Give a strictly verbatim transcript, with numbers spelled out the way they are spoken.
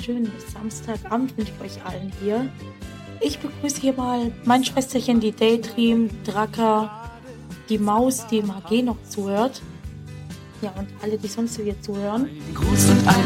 wunderschönen Samstagabend wünsche ich euch allen hier. Ich begrüße hier mal mein Schwesterchen, die Daydream, Draka, die Maus, die im H G noch zuhört. Ja, und alle, die sonst hier zuhören. Gruß und ein